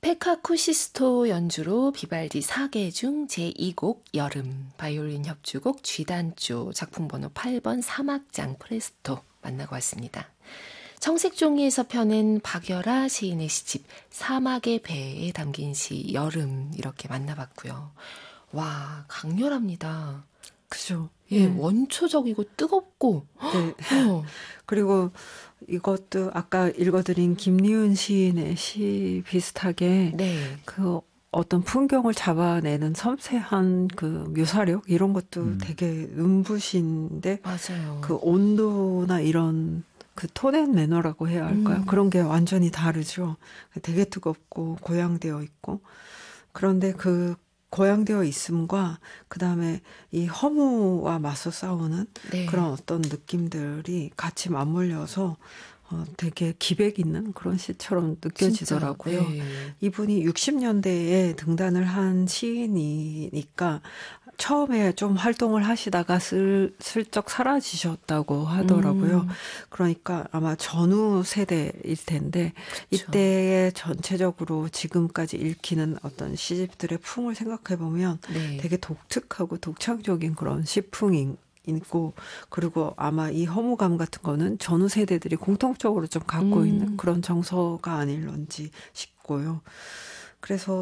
페카 쿠시스토 연주로 비발디 4개 중 제2곡 여름, 바이올린 협주곡 G단조, 작품 번호 8번 사막장 프레스토 만나고 왔습니다. 청색종이에서 펴낸 박열아 시인의 시집 사막의 배에 담긴 시 여름 이렇게 만나봤고요. 와, 강렬합니다. 그죠. 예, 원초적이고 뜨겁고. 네. 그리고 이것도 아까 읽어드린 김리은 시인의 시 비슷하게 네. 그 어떤 풍경을 잡아내는 섬세한 그 묘사력 이런 것도 되게 눈부신데 맞아요. 그 온도나 이런 그 톤앤 매너라고 해야 할까요? 그런 게 완전히 다르죠. 되게 뜨겁고 고양되어 있고 그런데 그 고양되어 있음과 그다음에 이 허무와 맞서 싸우는 네. 그런 어떤 느낌들이 같이 맞물려서 되게 기백 있는 그런 시처럼 느껴지더라고요. 진짜, 네. 이분이 60년대에 등단을 한 시인이니까 처음에 좀 활동을 하시다가 슬쩍 사라지셨다고 하더라고요. 그러니까 아마 전후 세대일 텐데 그쵸. 이때의 전체적으로 지금까지 읽히는 어떤 시집들의 풍을 생각해 보면 네. 되게 독특하고 독창적인 그런 시풍이 있고 그리고 아마 이 허무감 같은 거는 전후 세대들이 공통적으로 좀 갖고 있는 그런 정서가 아닐런지 싶고요. 그래서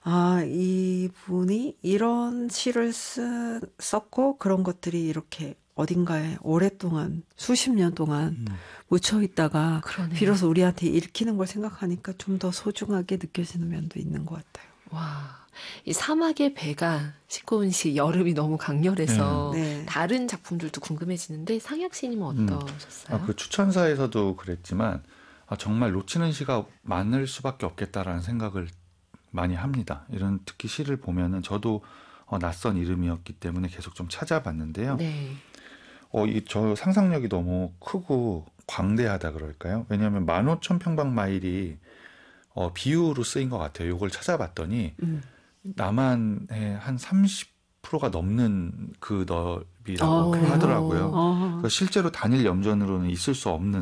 이분이 이런 시를 썼고 그런 것들이 이렇게 어딘가에 오랫동안 수십 년 동안 묻혀 있다가 그러네요. 비로소 우리한테 읽히는 걸 생각하니까 좀 더 소중하게 느껴지는 면도 있는 것 같아요. 와, 이 사막의 배가 싣고 온 시 여름이 너무 강렬해서 네. 다른 작품들도 궁금해지는데 상혁 씨님은 어떠셨어요? 그 추천사에서도 그랬지만 정말 놓치는 시가 많을 수밖에 없겠다라는 생각을 많이 합니다. 이런 특히 시를 보면은 저도 낯선 이름이었기 때문에 계속 좀 찾아봤는데요. 네. 저 상상력이 너무 크고 광대하다 그럴까요? 왜냐하면 15,000평방마일이 비유로 쓰인 것 같아요. 이걸 찾아봤더니 남한의 한 30%가 넘는 그 넓이라고 하더라고요. 실제로 단일 염전으로는 있을 수 없는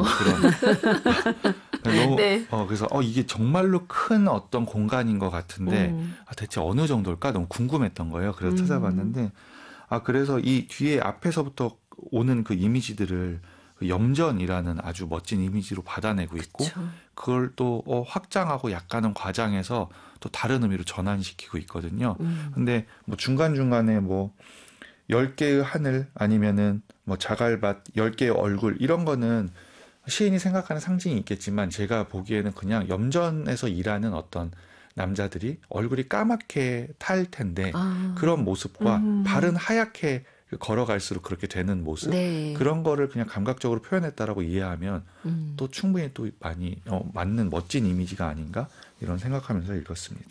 그런 너무 네. 그래서 이게 정말로 큰 어떤 공간인 것 같은데 대체 어느 정도일까 너무 궁금했던 거예요. 그래서 찾아봤는데 그래서 이 뒤에 앞에서부터 오는 그 이미지들을 그 염전이라는 아주 멋진 이미지로 받아내고 있고 그쵸. 그걸 또 확장하고 약간은 과장해서 또 다른 의미로 전환시키고 있거든요. 근데 뭐 중간중간에 뭐 10개의 하늘 아니면은 뭐 자갈밭 10개의 얼굴 이런 거는 시인이 생각하는 상징이 있겠지만 제가 보기에는 그냥 염전에서 일하는 어떤 남자들이 얼굴이 까맣게 탈 텐데 그런 모습과 발은 하얗게 걸어갈수록 그렇게 되는 모습 네. 그런 거를 그냥 감각적으로 표현했다라고 이해하면 또 충분히 또 많이 맞는 멋진 이미지가 아닌가 이런 생각하면서 읽었습니다.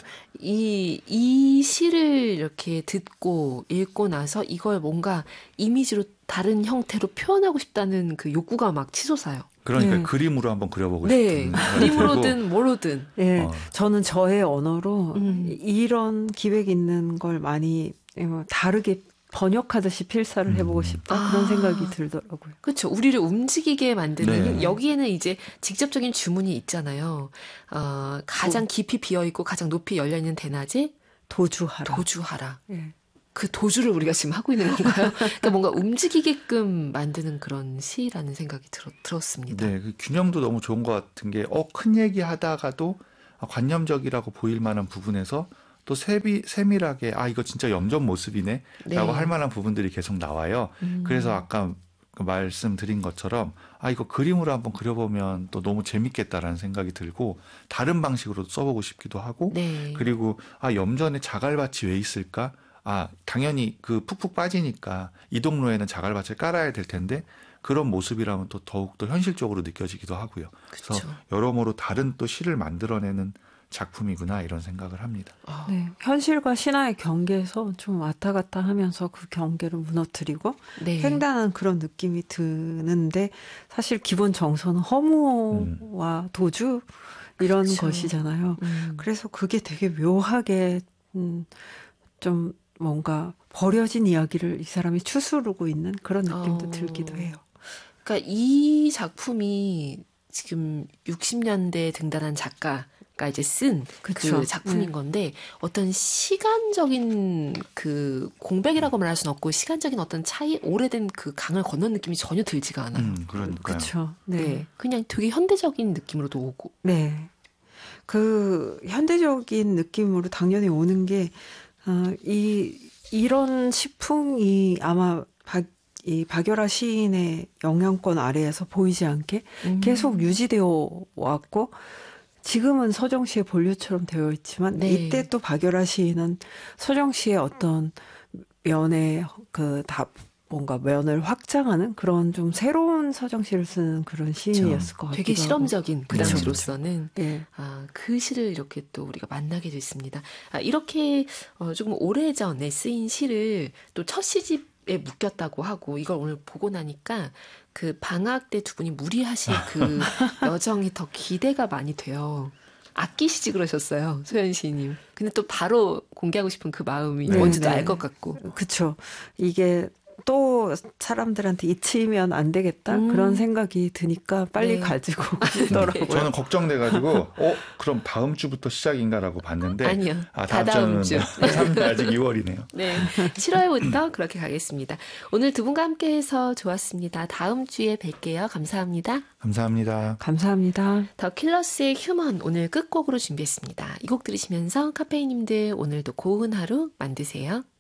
이 시를 이렇게 듣고 읽고 나서 이걸 뭔가 이미지로 다른 형태로 표현하고 싶다는 그 욕구가 막 치솟아요. 그러니까 그림으로 한번 그려보고 네. 싶은 그림으로든 뭐로든. 예, 저는 저의 언어로 이런 기획 있는 걸 많이 다르게 번역하듯이 필사를 해보고 싶다 그런 생각이 들더라고요. 그렇죠. 우리를 움직이게 만드는 네. 여기에는 이제 직접적인 주문이 있잖아요. 가장 깊이 비어있고 가장 높이 열려있는 대낮에 도주하라. 예. 그 도주를 우리가 지금 하고 있는 건가요? 그러니까 뭔가 움직이게끔 만드는 그런 시라는 생각이 들었습니다. 네, 그 균형도 너무 좋은 것 같은 게 큰 얘기 하다가도 관념적이라고 보일 만한 부분에서 또 세밀하게 이거 진짜 염전 모습이네 라고 할 만한 부분들이 계속 나와요. 그래서 아까 말씀드린 것처럼 이거 그림으로 한번 그려보면 또 너무 재밌겠다라는 생각이 들고 다른 방식으로 써보고 싶기도 하고 네. 그리고 염전에 자갈밭이 왜 있을까? 당연히 그 푹푹 빠지니까 이동로에는 자갈밭을 깔아야 될 텐데 그런 모습이라면 또 더욱더 현실적으로 느껴지기도 하고요. 그쵸. 그래서 여러모로 다른 또 시를 만들어내는 작품이구나 이런 생각을 합니다. 네, 현실과 신화의 경계에서 좀 왔다 갔다 하면서 그 경계를 무너뜨리고 네. 횡단한 그런 느낌이 드는데 사실 기본 정서는 허무와 도주 이런 그렇죠. 것이잖아요. 그래서 그게 되게 묘하게 좀 뭔가 버려진 이야기를 이 사람이 추스르고 있는 그런 느낌도 들기도 해요. 그러니까 이 작품이 지금 60년대에 등단한 작가 이제 쓴 그쵸. 그 작품인 건데 어떤 시간적인 그 공백이라고 말할 수는 없고 시간적인 어떤 차이, 오래된 그 강을 건넌 느낌이 전혀 들지가 않아요. 그러니까요. 그렇죠. 네. 네, 그냥 되게 현대적인 느낌으로도 오고. 네. 그 현대적인 느낌으로 당연히 오는 게 이런 시풍이 아마 이 박열아 시인의 영향권 아래에서 보이지 않게 계속 유지되어 왔고 지금은 서정 씨의 본류처럼 되어 있지만 네. 이때 또 박열아 시인은 서정 씨의 어떤 면의 뭔가 면을 확장하는 그런 좀 새로운 서정 시를 쓰는 그런 시인이었을 것 같기도 되게 하고. 실험적인 그 그렇죠. 당시로서는 네. 그 시를 이렇게 또 우리가 만나게 됐습니다. 이렇게 조금 오래전에 쓰인 시를 또 첫 시집에 묶였다고 하고 이걸 오늘 보고 나니까 그 방학 때 두 분이 무리하실 그 여정이 더 기대가 많이 돼요. 아끼시지 그러셨어요, 소연 시인님. 근데 또 바로 공개하고 싶은 그 마음이 네, 뭔지도 네. 알 것 같고. 그렇죠. 이게 또 사람들한테 잊히면 안 되겠다 그런 생각이 드니까 빨리 네. 가지고 가더라고요. 저는 걱정돼가지고 그럼 다음 주부터 시작인가라고 봤는데 아니요. 다음 다다음 주. 주는 아직 2월이네요. 네, 7월부터 그렇게 가겠습니다. 오늘 두 분과 함께해서 좋았습니다. 다음 주에 뵐게요. 감사합니다. 감사합니다. 감사합니다. 더 킬러스의 휴먼 오늘 끝곡으로 준비했습니다. 이 곡 들으시면서 카페인님들 오늘도 고운 하루 만드세요.